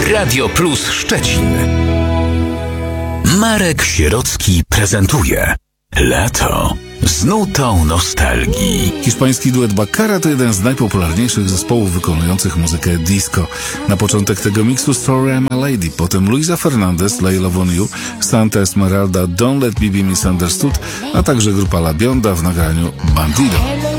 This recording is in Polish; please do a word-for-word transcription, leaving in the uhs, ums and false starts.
Radio Plus Szczecin. Marek Sierocki prezentuje Lato z nutą nostalgii. Hiszpański duet Baccara to jeden z najpopularniejszych zespołów wykonujących muzykę disco. Na początek tego miksu Story I'm a Lady, potem Luisa Fernandez, Lay Love on You, Santa Esmeralda, Don't Let Me Be Misunderstood, a także grupa La Bionda w nagraniu Bandido.